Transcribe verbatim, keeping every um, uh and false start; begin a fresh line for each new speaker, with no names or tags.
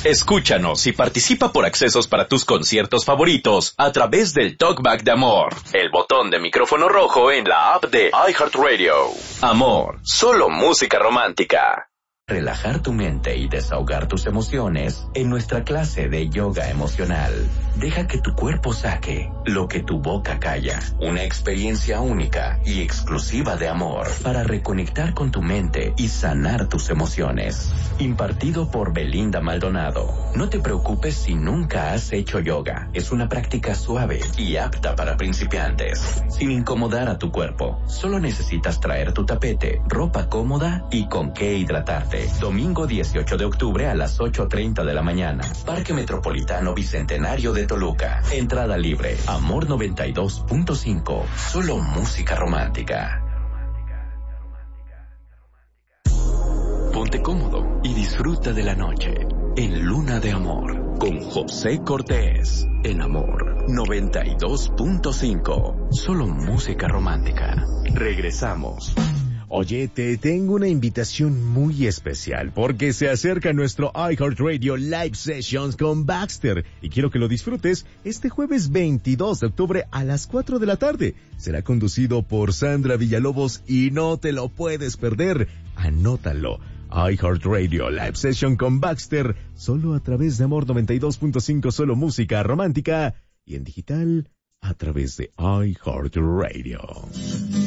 Escúchanos y participa por accesos para tus conciertos favoritos a través del Talkback de Amor, el botón de micrófono rojo en la app de iHeartRadio. Amor, solo música romántica. Relajar tu mente y desahogar tus emociones en nuestra clase de yoga emocional. Deja que tu cuerpo saque lo que tu boca calla. Una experiencia única y exclusiva de amor para reconectar con tu mente y sanar tus emociones. Impartido por Belinda Maldonado. No te preocupes si nunca has hecho yoga. Es una práctica suave y apta para principiantes. Sin incomodar a tu cuerpo. Solo necesitas traer tu tapete, ropa cómoda y con qué hidratarte. Domingo dieciocho de octubre a las ocho treinta de la mañana. Parque Metropolitano Bicentenario de Toluca. Entrada libre. Amor noventa y dos punto cinco. Solo música romántica. Ponte cómodo y disfruta de la noche. En Luna de Amor. Con José Cortés. En Amor noventa y dos punto cinco. Solo música romántica. Regresamos.
Oye, te tengo una invitación muy especial porque se acerca nuestro iHeartRadio Live Sessions con Baxter y quiero que lo disfrutes este jueves veintidós de octubre a las cuatro de la tarde. Será conducido por Sandra Villalobos y no te lo puedes perder. Anótalo. iHeartRadio Live Session con Baxter, solo a través de Amor noventa y dos punto cinco, solo música romántica y en digital a través de iHeartRadio.